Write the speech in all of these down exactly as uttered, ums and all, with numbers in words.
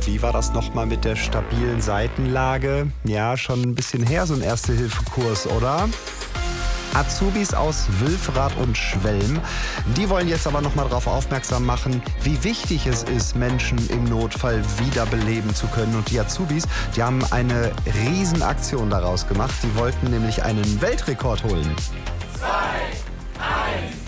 Wie war das nochmal mit der stabilen Seitenlage? Ja, schon ein bisschen her, so ein Erste-Hilfe-Kurs, oder? Azubis aus Wülfrath und Schwelm, die wollen jetzt aber nochmal darauf aufmerksam machen, wie wichtig es ist, Menschen im Notfall wiederbeleben zu können. Und die Azubis, die haben eine Riesenaktion daraus gemacht. Die wollten nämlich einen Weltrekord holen. Zwei, eins.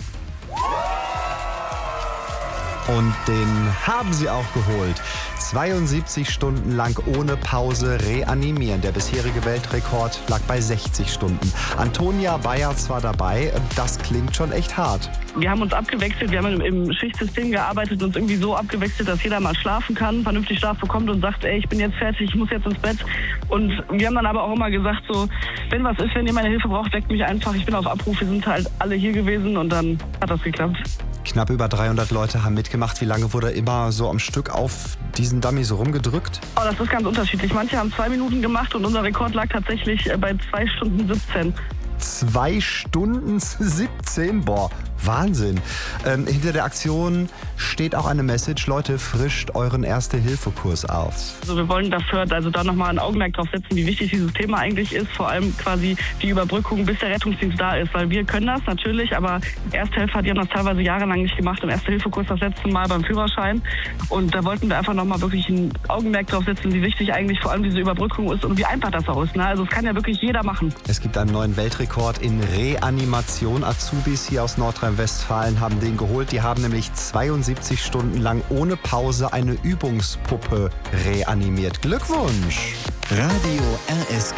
Und den haben sie auch geholt. zweiundsiebzig Stunden lang ohne Pause reanimieren. Der bisherige Weltrekord lag bei sechzig Stunden. Antonia Bayerz war dabei. Das klingt schon echt hart. Wir haben uns abgewechselt. Wir haben im Schichtsystem gearbeitet und uns irgendwie so abgewechselt, dass jeder mal schlafen kann, vernünftig Schlaf bekommt und sagt, ey, ich bin jetzt fertig, ich muss jetzt ins Bett. Und wir haben dann aber auch immer gesagt, so, wenn was ist, wenn ihr meine Hilfe braucht, weckt mich einfach. Ich bin auf Abruf. Wir sind halt alle hier gewesen und dann hat das geklappt. Knapp über dreihundert Leute haben mitgemacht. Wie lange wurde immer so am Stück auf diesen Dummy so rumgedrückt? Oh, das ist ganz unterschiedlich. Manche haben zwei Minuten gemacht und unser Rekord lag tatsächlich bei zwei Stunden siebzehn. Zwei Stunden siebzehn? Boah, Wahnsinn. Ähm, hinter der Aktion steht auch eine Message. Leute, frischt euren Erste-Hilfe-Kurs auf. Also wir wollen dafür, also da nochmal ein Augenmerk drauf setzen, wie wichtig dieses Thema eigentlich ist. Vor allem quasi die Überbrückung, bis der Rettungsdienst da ist. Weil wir können das natürlich, aber Ersthelfer, die haben das teilweise jahrelang nicht gemacht. Im Erste-Hilfe-Kurs das letzte Mal beim Führerschein. Und da wollten wir einfach nochmal wirklich ein Augenmerk drauf setzen, wie wichtig eigentlich vor allem diese Überbrückung ist und wie einfach das auch ist. Ne? Also es kann ja wirklich jeder machen. Es gibt einen neuen Weltrekord in Reanimation. Azubis hier aus Nordrhein-Westfalen haben den geholt. Die haben nämlich zweiundsiebzig Stunden lang ohne Pause eine Übungspuppe reanimiert. Glückwunsch! Radio R S K.